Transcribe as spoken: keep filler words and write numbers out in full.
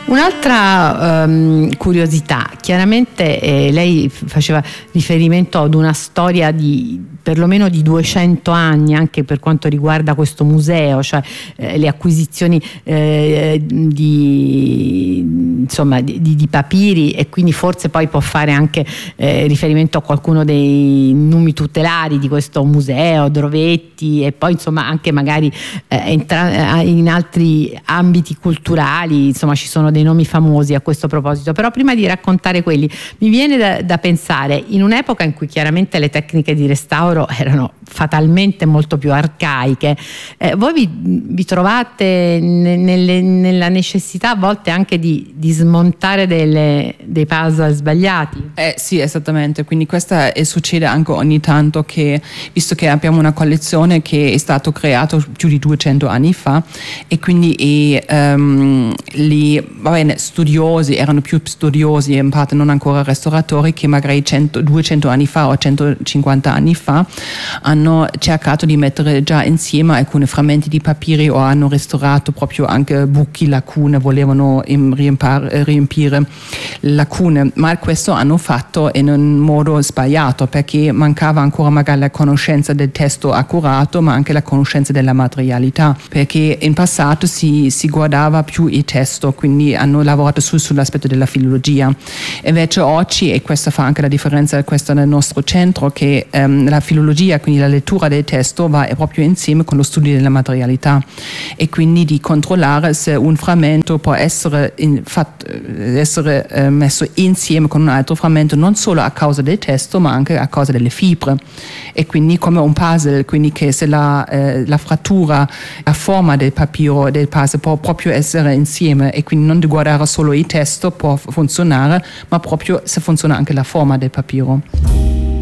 Un'altra um, curiosità, chiaramente eh, lei faceva riferimento ad una storia di perlomeno di duecento anni anche per quanto riguarda questo museo, cioè eh, le acquisizioni eh, di, insomma, di, di papiri, e quindi forse poi può fare anche eh, riferimento a qualcuno dei numi tutelari di questo museo, Drovetti, e poi insomma anche magari eh, entra- in altri ambiti culturali, insomma ci sono dei nomi famosi a questo proposito. Però prima di raccontare quelli mi viene da, da pensare, in un'epoca in cui chiaramente le tecniche di restauro erano fatalmente molto più arcaiche, eh, voi vi, vi trovate ne, nelle, nella necessità a volte anche di, di smontare delle, dei puzzle sbagliati? Eh sì, esattamente, quindi questa è, succede anche ogni tanto, che visto che abbiamo una collezione che è stato creato più di duecento anni fa, e quindi è, um, li va bene, studiosi, erano più studiosi e in parte non ancora restauratori, che magari cento, duecento anni fa o centocinquanta anni fa hanno cercato di mettere già insieme alcuni frammenti di papiri, o hanno restaurato proprio anche buchi, lacune, volevano riempare, riempire lacune, ma questo hanno fatto in un modo sbagliato, perché mancava ancora magari la conoscenza del testo accurato, ma anche la conoscenza della materialità, perché in passato si, si guardava più il testo, quindi hanno lavorato su, sull'aspetto della filologia. Invece oggi, e questa fa anche la differenza questa nel nostro centro, che um, la filologia, quindi la lettura del testo, va proprio insieme con lo studio della materialità, e quindi di controllare se un frammento può essere, in, fat, essere eh, messo insieme con un altro frammento, non solo a causa del testo ma anche a causa delle fibre, e quindi come un puzzle, quindi che se la, eh, la frattura, la forma del papiro del puzzle può proprio essere insieme, e quindi non di guardare solo il testo può funzionare, ma proprio se funziona anche la forma del papiro.